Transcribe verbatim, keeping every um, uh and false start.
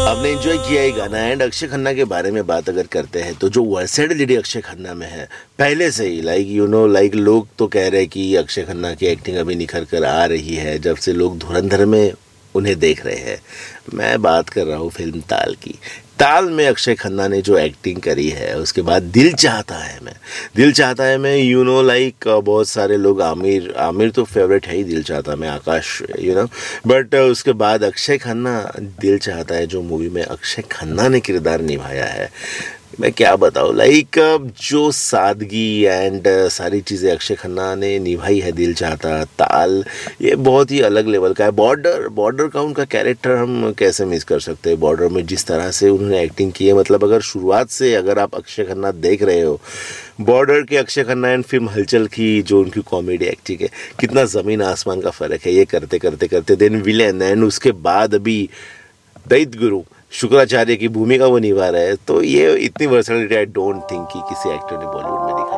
आपने एंजॉय किया ये गाना। एंड अक्षय खन्ना के बारे में बात अगर करते हैं तो जो वर्सेटिलिटी अक्षय खन्ना में है पहले से ही, लाइक यू नो लाइक लोग तो कह रहे हैं कि अक्षय खन्ना की एक्टिंग अभी निखर कर आ रही है जब से लोग धुरंधर में उन्हें देख रहे हैं। मैं बात कर रहा हूँ फिल्म ताल की। ताल में अक्षय खन्ना ने जो एक्टिंग करी है, उसके बाद दिल चाहता है मैं दिल चाहता है मैं यू नो लाइक बहुत सारे लोग, आमिर आमिर तो फेवरेट है ही दिल चाहता में, आकाश यू नो बट उसके बाद अक्षय खन्ना, दिल चाहता है जो मूवी में अक्षय खन्ना ने किरदार निभाया है, मैं क्या बताऊँ लाइक जो सादगी एंड सारी चीज़ें अक्षय खन्ना ने निभाई है दिल चाहता, ताल, ये बहुत ही अलग लेवल का है। बॉर्डर बॉर्डर का उनका कैरेक्टर हम कैसे मिस कर सकते हैं। बॉर्डर में जिस तरह से उन्होंने एक्टिंग की है, मतलब अगर शुरुआत से अगर आप अक्षय खन्ना देख रहे हो, बॉर्डर के अक्षय खन्ना एंड फिल्म हलचल की जो उनकी कॉमेडी एक्टिंग है, कितना ज़मीन आसमान का फ़र्क है। ये करते करते करते देन विलेन एंड उसके बाद अभी दैत्य गुरु शुक्राचार्य की भूमिका वो निभा रहा है। तो ये इतनी वर्सैटिलिटी आई डोंट थिंक कि किसी एक्टर ने बॉलीवुड में दिखाई।